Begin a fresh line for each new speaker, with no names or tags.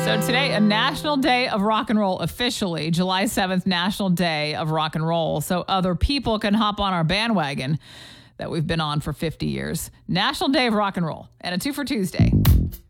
So today, a National Day of Rock and Roll officially, July 7th, National Day of Rock and Roll, so other people can hop on our bandwagon that we've been on for 50 years. National Day of Rock and Roll, and a 2 for Tuesday.